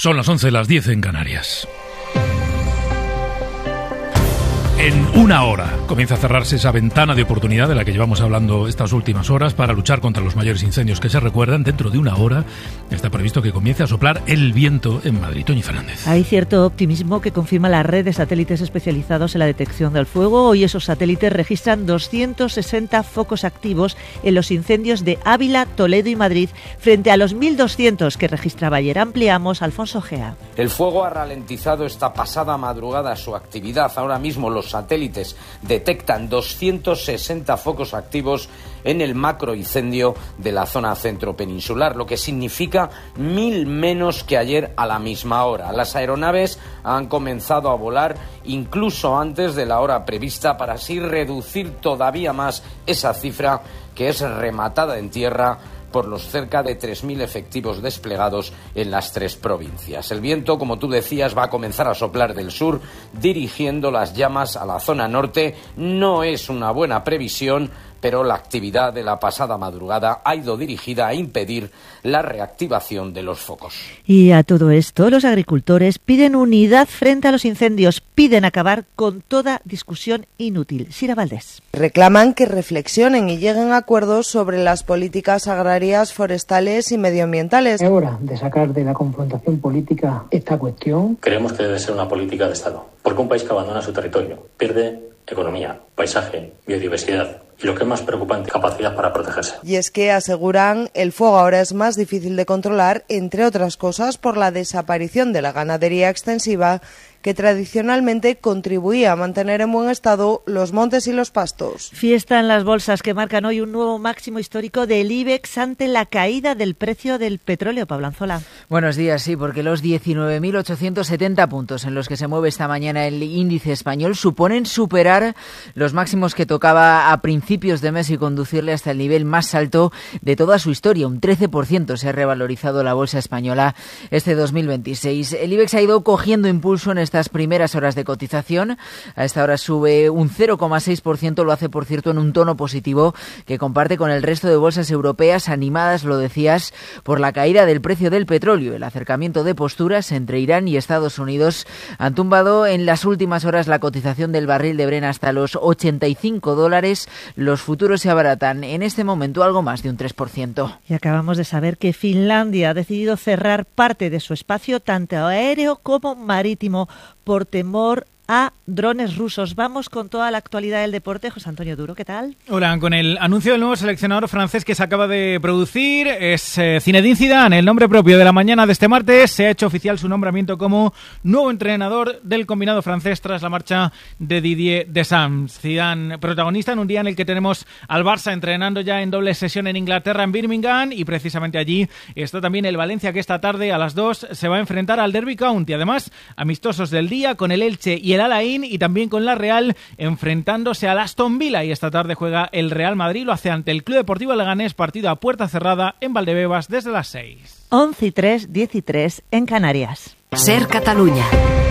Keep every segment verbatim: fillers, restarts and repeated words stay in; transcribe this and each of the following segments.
Son las once, las diez en Canarias. En una hora comienza a cerrarse esa ventana de oportunidad de la que llevamos hablando estas últimas horas para luchar contra los mayores incendios que se recuerdan. Dentro de una hora está previsto que comience a soplar el viento en Madrid. Toñi Fernández. Hay cierto optimismo que confirma la red de satélites especializados en la detección del fuego. Hoy esos satélites registran doscientos sesenta focos activos en los incendios de Ávila, Toledo y Madrid, frente a los mil doscientos que registraba ayer. Ampliamos, Alfonso Gea. El fuego ha ralentizado esta pasada madrugada su actividad. Ahora mismo los satélites detectan doscientos sesenta focos activos en el macroincendio de la zona centropeninsular, lo que significa mil menos que ayer a la misma hora. Las aeronaves han comenzado a volar incluso antes de la hora prevista para así reducir todavía más esa cifra que es rematada en tierra por los cerca de tres mil efectivos desplegados en las tres provincias. El viento, como tú decías, va a comenzar a soplar del sur, dirigiendo las llamas a la zona norte. No es una buena previsión, pero la actividad de la pasada madrugada ha ido dirigida a impedir la reactivación de los focos. Y a todo esto, los agricultores piden unidad frente a los incendios, piden acabar con toda discusión inútil. Sira Valdés. Reclaman que reflexionen y lleguen a acuerdos sobre las políticas agrarias, forestales y medioambientales. Es hora de sacar de la confrontación política esta cuestión. Creemos que debe ser una política de Estado, porque un país que abandona su territorio pierde economía, paisaje, biodiversidad y, lo que es más preocupante, capacidad para protegerse. Y es que, aseguran, el fuego ahora es más difícil de controlar, entre otras cosas, por la desaparición de la ganadería extensiva, que tradicionalmente contribuía a mantener en buen estado los montes y los pastos. Fiesta en las bolsas que marcan hoy un nuevo máximo histórico del IBEX ante la caída del precio del petróleo. Pablo Anzola. Buenos días, sí, porque los diecinueve mil ochocientos setenta puntos en los que se mueve esta mañana el índice español suponen superar los máximos que tocaba a principios de mes y conducirle hasta el nivel más alto de toda su historia. Un trece por ciento se ha revalorizado la bolsa española este dos mil veintiséis. El IBEX ha ido cogiendo impulso en este estas primeras horas de cotización. A esta hora sube un cero coma seis por ciento, lo hace, por cierto, en un tono positivo que comparte con el resto de bolsas europeas, animadas, lo decías, por la caída del precio del petróleo. El acercamiento de posturas entre Irán y Estados Unidos han tumbado en las últimas horas la cotización del barril de Brent hasta los ochenta y cinco dólares. Los futuros se abaratan en este momento algo más de un tres por ciento. Y acabamos de saber que Finlandia ha decidido cerrar parte de su espacio, tanto aéreo como marítimo, por temor a drones rusos. Vamos con toda la actualidad del deporte. José Antonio Duro, ¿qué tal? Hola, con el anuncio del nuevo seleccionador francés que se acaba de producir, es eh, Zinedine Zidane, el nombre propio de la mañana de este martes. Se ha hecho oficial su nombramiento como nuevo entrenador del combinado francés tras la marcha de Didier Deschamps. Zidane, protagonista en un día en el que tenemos al Barça entrenando ya en doble sesión en Inglaterra, en Birmingham, y precisamente allí está también el Valencia, que esta tarde a las dos se va a enfrentar al Derby County. Además, amistosos del día con el Elche y el Alain, y también con la Real enfrentándose al Aston Villa, y esta tarde juega el Real Madrid, lo hace ante el Club Deportivo Leganés, partido a puerta cerrada en Valdebebas desde las seis. once y tres, diez y tres en Canarias. Ser Catalunya.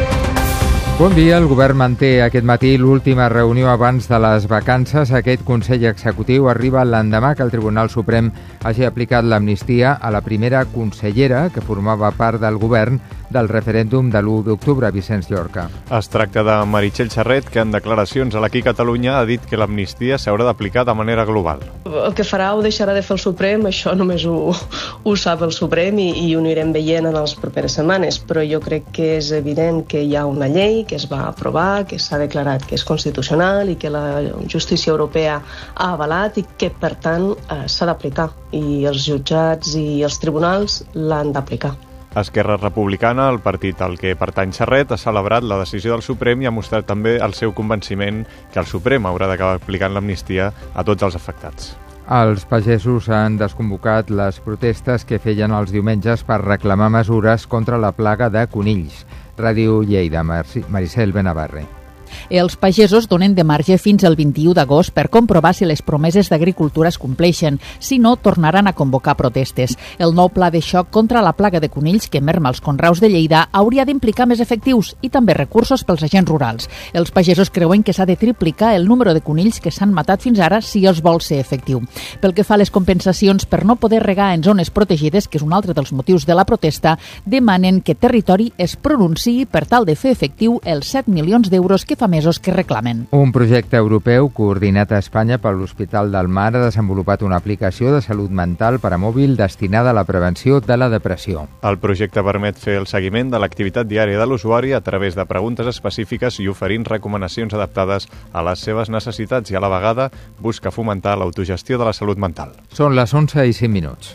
Bon dia. El govern manté aquest matí l'última reunió abans de les vacances. Aquest Consell Executiu arriba l'endemà que el Tribunal Suprem hagi aplicat l'amnistia a la primera consellera que formava part del govern del referèndum de l'u d'octubre, Vicenç Llorca. Es tracta de Meritxell Serret, que en declaracions a l'Aquí Catalunya ha dit que l'amnistia s'haurà d'aplicar de manera global. El que farà o deixarà de fer el Suprem, això només ho, ho sap el Suprem i, i ho anirem veient en les properes setmanes, però jo crec que és evident que hi ha una llei que es va aprovar, que s'ha declarat que és constitucional i que la justícia europea ha avalat i que, per tant, eh, s'ha d'aplicar. I els jutjats i els tribunals l'han d'aplicar. Esquerra Republicana, el partit al que pertany Serret, ha celebrat la decisió del Suprem i ha mostrat també el seu convenciment que el Suprem haurà d'acabar aplicant l'amnistia a tots els afectats. Els pagesos han desconvocat les protestes que feien els diumenges per reclamar mesures contra la plaga de conills. Ràdio Lleida, Maricel Benavarre. Els pagesos donen de marge fins al vint-i-u d'agost per comprovar si les promeses d'agricultura es compleixen. Si no, tornaran a convocar protestes. El nou pla de xoc contra la plaga de conills que merma els conreus de Lleida hauria d'implicar més efectius i també recursos pels agents rurals. Els pagesos creuen que s'ha de triplicar el número de conills que s'han matat fins ara si els vol ser efectiu. Pel que fa a les compensacions per no poder regar en zones protegides, que és un altre dels motius de la protesta, demanen que Territori es pronunciï per tal de fer efectiu els set milions d'euros que fa mesos que reclamen. Un projecte europeu coordinat a Espanya per l'Hospital del Mar ha desenvolupat una aplicació de salut mental per a mòbil destinada a la prevenció de la depressió. El projecte permet fer el seguiment de l'activitat diària de l'usuari a través de preguntes específiques i oferint recomanacions adaptades a les seves necessitats i a la vegada busca fomentar l'autogestió de la salut mental. Són les once i cinc minuts.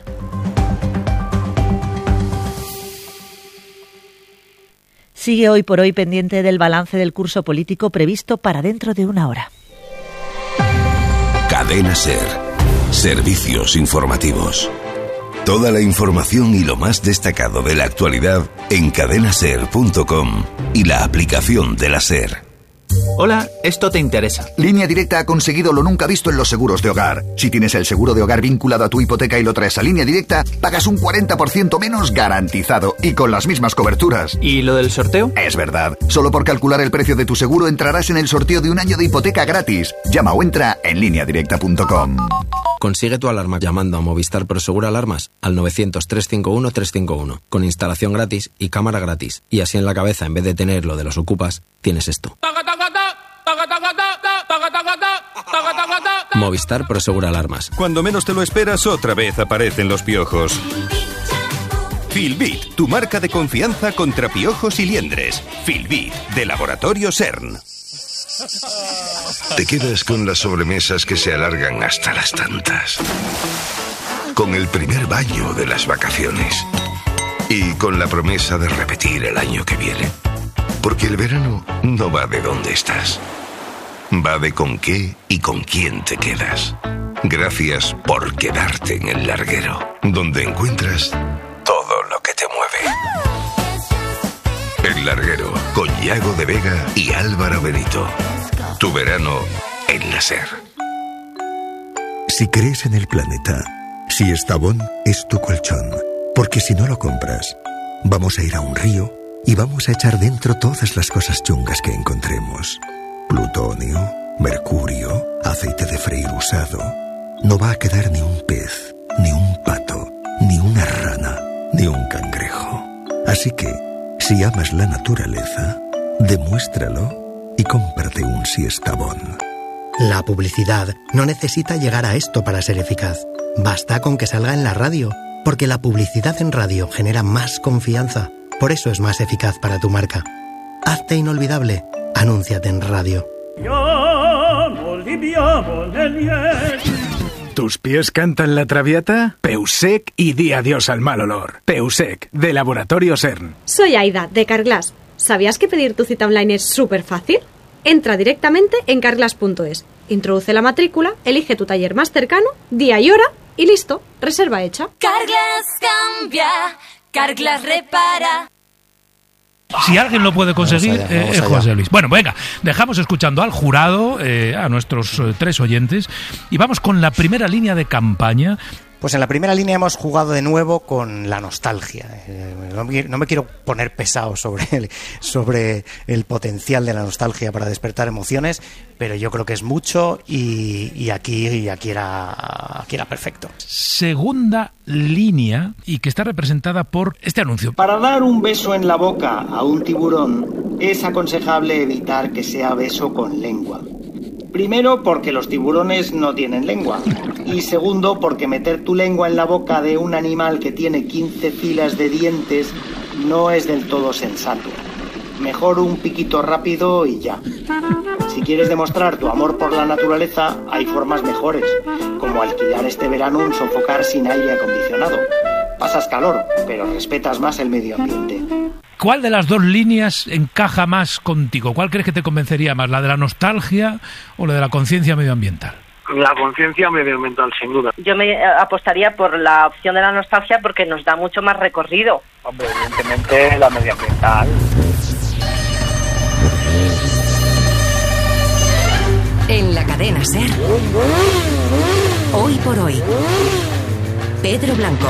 Sigue hoy por hoy pendiente del balance del curso político previsto para dentro de una hora. Cadena SER. Servicios informativos. Toda la información y lo más destacado de la actualidad en cadena ser punto com y la aplicación de la SER. Hola, esto te interesa. Línea Directa ha conseguido lo nunca visto en los seguros de hogar. Si tienes el seguro de hogar vinculado a tu hipoteca y lo traes a Línea Directa, pagas un cuarenta por ciento menos garantizado y con las mismas coberturas. ¿Y lo del sorteo? Es verdad. Solo por calcular el precio de tu seguro entrarás en el sorteo de un año de hipoteca gratis. Llama o entra en línea directa punto com. Consigue tu alarma llamando a Movistar Prosegur Alarmas al novecientos, trescientos cincuenta y uno, trescientos cincuenta y uno con instalación gratis y cámara gratis. Y así en la cabeza, en vez de tener lo de los ocupas, tienes esto. Movistar Prosegur Alarmas. Cuando menos te lo esperas, otra vez aparecen los piojos. Filbit, tu marca de confianza contra piojos y liendres. Filbit, de Laboratorio CERN. Te quedas con las sobremesas que se alargan hasta las tantas. Con el primer baño de las vacaciones. Y con la promesa de repetir el año que viene. Porque el verano no va de dónde estás. Va de con qué y con quién te quedas. Gracias por quedarte en el larguero, donde encuentras todo lo que te mueve. El larguero, con Yago de Vega y Álvaro Benito. Tu verano en la SER. Si crees en el planeta, si Estavón es tu colchón, porque si no lo compras, vamos a ir a un río y vamos a echar dentro todas las cosas chungas que encontremos. Plutonio, mercurio, aceite de freír usado. No va a quedar ni un pez, ni un pato, ni una rana, ni un cangrejo. Así que, si amas la naturaleza, demuéstralo y cómprate un Siestabón. La publicidad no necesita llegar a esto para ser eficaz. Basta con que salga en la radio, porque la publicidad en radio genera más confianza. Por eso es más eficaz para tu marca. Hazte inolvidable. Anúnciate en radio. ¿Tus pies cantan la traviata? Peusec y di adiós al mal olor. Peusec, de Laboratorio CERN. Soy Aida, de Carglass. ¿Sabías que pedir tu cita online es súper fácil? Entra directamente en carglass punto es, introduce la matrícula, elige tu taller más cercano, día y hora y listo, reserva hecha. Carglass cambia, Carglass repara. Si alguien lo puede conseguir, allá, eh, es José Luis. Bueno, venga, dejamos escuchando al jurado, eh, a nuestros eh, tres oyentes, y vamos con la primera línea de campaña. Pues en la primera línea hemos jugado de nuevo con la nostalgia. No me, no me quiero poner pesado sobre el, sobre el potencial de la nostalgia para despertar emociones, pero yo creo que es mucho y, y, aquí, y aquí, era, aquí era perfecto. Segunda línea, y que está representada por este anuncio. Para dar un beso en la boca a un tiburón es aconsejable evitar que sea beso con lengua. Primero, porque los tiburones no tienen lengua. Y segundo, porque meter tu lengua en la boca de un animal que tiene quince filas de dientes no es del todo sensato. Mejor un piquito rápido y ya. Si quieres demostrar tu amor por la naturaleza, hay formas mejores, como alquilar este verano un sofocar sin aire acondicionado. Pasas calor, pero respetas más el medio ambiente. ¿Cuál de las dos líneas encaja más contigo? ¿Cuál crees que te convencería más, la de la nostalgia o la de la conciencia medioambiental? La conciencia medioambiental, sin duda. Yo me apostaría por la opción de la nostalgia porque nos da mucho más recorrido. Hombre, evidentemente la medioambiental. En la cadena SER, hoy por hoy, Pedro Blanco.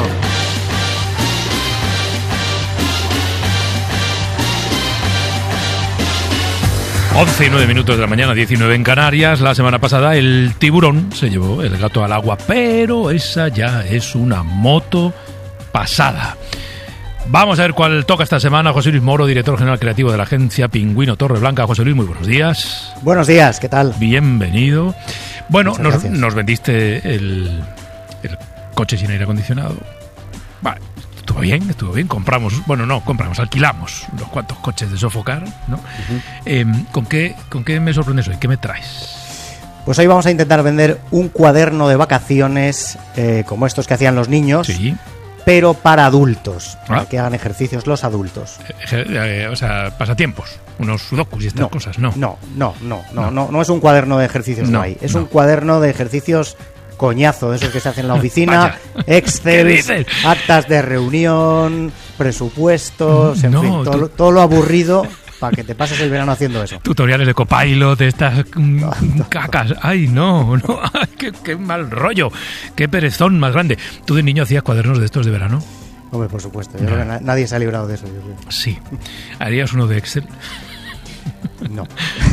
once y nueve minutos de la mañana, diecinueve en Canarias. La semana pasada el tiburón se llevó el gato al agua, pero esa ya es una moto pasada. Vamos a ver cuál toca esta semana. José Luis Moro, director general creativo de la agencia Pingüino Torreblanca. José Luis, muy buenos días. Buenos días, ¿qué tal? Bienvenido. Bueno, nos, gracias. nos vendiste el, el coche sin aire acondicionado. Vale, estuvo bien, estuvo bien. Compramos, bueno, no, compramos, alquilamos unos cuantos coches de Sofocar, ¿no? Uh-huh. Eh, ¿con qué, ¿Con qué me sorprendes hoy? ¿Qué me traes? Pues hoy vamos a intentar vender un cuaderno de vacaciones eh, como estos que hacían los niños. Sí. Pero para adultos, para ah. que hagan ejercicios los adultos. Eh, eh, o sea, pasatiempos, unos sudokus y estas no, cosas, ¿no? No, no, no, no, no, no es un cuaderno de ejercicios no, guay, es no. un cuaderno de ejercicios coñazo, de esos que se hacen en la oficina, Excel, actas de reunión, presupuestos, en no, fin, todo, tú... todo lo aburrido para que te pases el verano haciendo eso. Tutoriales de Copilot, de estas no, no, cacas. Ay, no, no, ay, qué, qué mal rollo, qué perezón más grande. ¿Tú de niño hacías cuadernos de estos de verano? Hombre, por supuesto, yo no. creo que na- nadie se ha librado de eso. Yo creo. Sí. ¿Harías uno de Excel? No.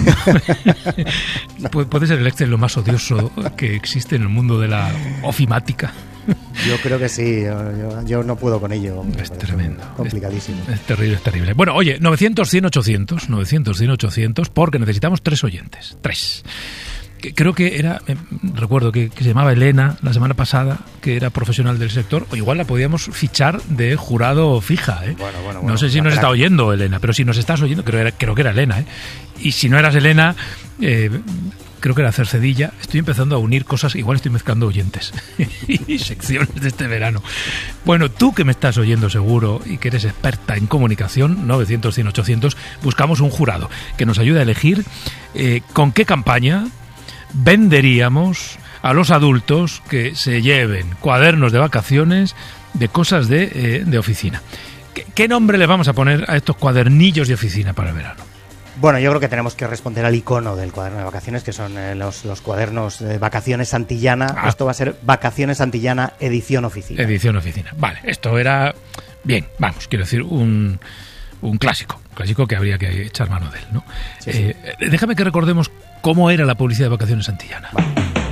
no. ¿Puede ser el Excel lo más odioso que existe en el mundo de la ofimática? Yo creo que sí, yo, yo, yo no puedo con ello. Es tremendo. Complicadísimo. Es, es terrible, es terrible. Bueno, oye, novecientos, cien, ochocientos, novecientos, cien, ochocientos, porque necesitamos tres oyentes. Tres. Creo que era, eh, recuerdo que, que se llamaba Elena la semana pasada, que era profesional del sector, o igual la podíamos fichar de jurado fija, ¿eh? Bueno, bueno, no bueno, sé si nos crack. está oyendo, Elena, pero si nos estás oyendo, creo, era, creo que era Elena, ¿eh? Y si no eras Elena, eh, creo que era Cercedilla. Estoy empezando a unir cosas, igual estoy mezclando oyentes y secciones de este verano. Bueno, tú que me estás oyendo seguro y que eres experta en comunicación, novecientos, cien, ochocientos, buscamos un jurado que nos ayude a elegir eh, con qué campaña venderíamos a los adultos que se lleven cuadernos de vacaciones de cosas de, eh, de oficina. ¿Qué, ¿Qué nombre le vamos a poner a estos cuadernillos de oficina para el verano? Bueno, yo creo que tenemos que responder al icono del cuaderno de vacaciones, que son eh, los, los cuadernos de Vacaciones Santillana. Ah. Esto va a ser Vacaciones Santillana Edición Oficina. Edición Oficina. Vale, esto era... Bien, vamos, quiero decir, un, un clásico. Un clásico que habría que echar mano de él, ¿no? Sí, eh, sí. Déjame que recordemos cómo era la publicidad de Vacaciones Santillana. Vale.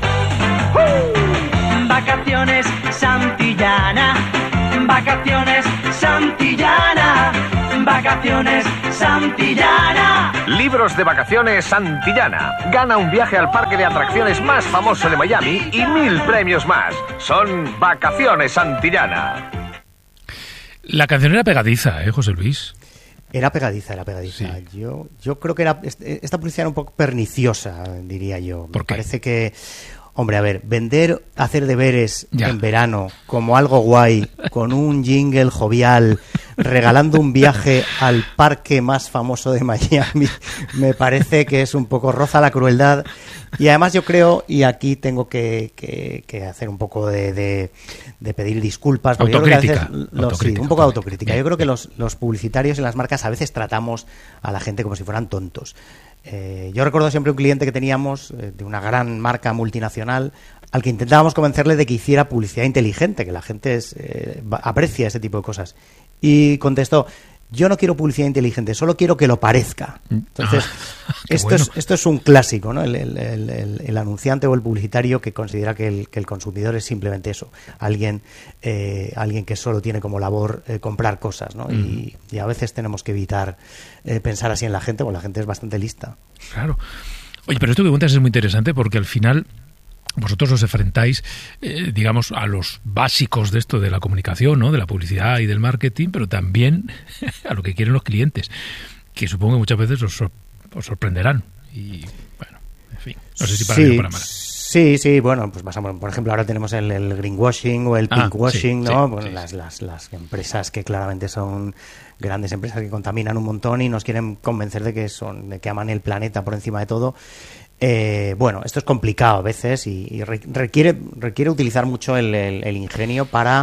Uh, vacaciones Santillana, Vacaciones Santillana, Vacaciones Santillana. Libros de Vacaciones Santillana. Gana un viaje al parque de atracciones más famoso de Miami y mil premios más. Son Vacaciones Santillana. La canción era pegadiza, ¿eh, José Luis? Era pegadiza, era pegadiza. Sí. Yo, yo creo que era esta publicidad era un poco perniciosa, diría yo. ¿Por qué? Me parece que, hombre, a ver, vender, hacer deberes ya. en verano como algo guay, con un jingle jovial, regalando un viaje al parque más famoso de Miami, me parece que es un poco roza la crueldad. Y además yo creo, y aquí tengo que, que, que hacer un poco de, de, de pedir disculpas, porque autocrítica, yo creo que a veces los, autocrítica, sí, un poco de autocrítica. Bien. Yo creo que los, los publicitarios y las marcas a veces tratamos a la gente como si fueran tontos. Eh, yo recuerdo siempre un cliente que teníamos eh, de una gran marca multinacional al que intentábamos convencerle de que hiciera publicidad inteligente, que la gente es, eh, aprecia ese tipo de cosas. Y contestó: yo no quiero publicidad inteligente, solo quiero que lo parezca. Entonces, ah, esto, bueno. es, esto es un clásico, ¿no? El, el, el, el, el anunciante o el publicitario que considera que el, que el consumidor es simplemente eso, alguien, eh, alguien que solo tiene como labor eh, comprar cosas, ¿no? Mm. Y, y a veces tenemos que evitar eh, pensar así en la gente, porque la gente es bastante lista. Claro. Oye, pero esto que cuentas es muy interesante porque al final vosotros os enfrentáis, eh, digamos, a los básicos de esto de la comunicación, ¿no? De la publicidad y del marketing, pero también a lo que quieren los clientes, que supongo que muchas veces os, sor- os sorprenderán. Y, bueno, en fin, no sé si para sí, bien o para mal. Sí, sí, bueno, pues pasamos, por ejemplo, ahora tenemos el, el greenwashing o el Ah, pinkwashing, sí, ¿no? sí, bueno, sí, las, las, las empresas que claramente son grandes empresas que contaminan un montón y nos quieren convencer de que son, de que aman el planeta por encima de todo. Eh, bueno, esto es complicado a veces y, y requiere, requiere utilizar mucho el, el, el ingenio para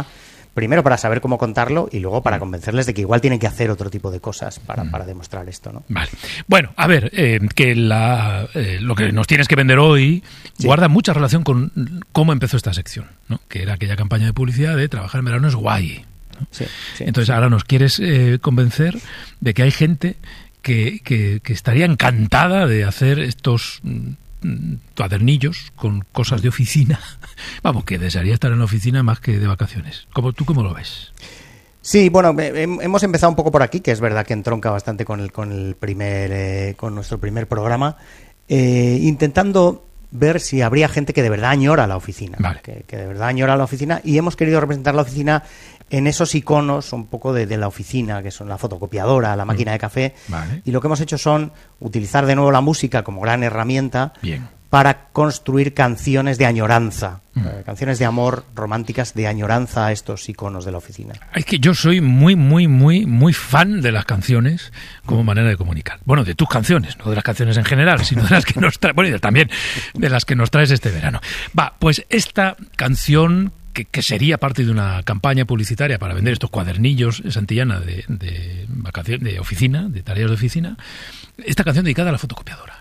primero para saber cómo contarlo y luego para convencerles de que igual tienen que hacer otro tipo de cosas para, para demostrar esto, ¿no? Vale. Bueno, a ver, eh, que la, eh, lo que nos tienes que vender hoy sí. guarda mucha relación con cómo empezó esta sección, ¿no? Que era aquella campaña de publicidad de trabajar en verano es guay, ¿no? Sí, sí, Entonces sí. ahora nos quieres eh, convencer de que hay gente que, que, que estaría encantada de hacer estos cuadernillos con cosas de oficina. Vamos, que desearía estar en la oficina más que de vacaciones. ¿Cómo, ¿Tú cómo lo ves? Sí, bueno, hemos empezado un poco por aquí, que es verdad que entronca bastante con el, con el primer, eh, con nuestro primer programa, eh, intentando ver si habría gente que de verdad añora la oficina, vale. que, que de verdad añora la oficina, y hemos querido representar la oficina en esos iconos un poco de, de la oficina, que son la fotocopiadora, la máquina de café, vale. y lo que hemos hecho son utilizar de nuevo la música como gran herramienta Bien. para construir canciones de añoranza, mm. eh, canciones de amor románticas de añoranza a estos iconos de la oficina. Es que yo soy muy, muy, muy, muy fan de las canciones como manera de comunicar. Bueno, de tus canciones, no de las canciones en general, sino de las que nos traes, bueno, y también de las que nos traes este verano. Va, pues esta canción Que, que sería parte de una campaña publicitaria para vender estos cuadernillos Santillana de, de, vacaciones, de oficina, de tareas de oficina, esta canción dedicada a la fotocopiadora.